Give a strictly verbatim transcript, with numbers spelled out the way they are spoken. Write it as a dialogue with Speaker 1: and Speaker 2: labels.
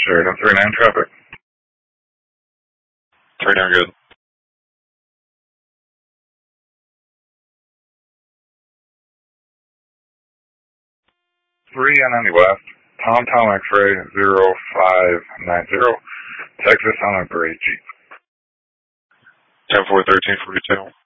Speaker 1: Sheridan three nine traffic.
Speaker 2: three nine good.
Speaker 1: three ninety West, Tom Tom X-ray zero five nine zero, Texas on a gray Jeep.
Speaker 2: ten four thirteen forty-two.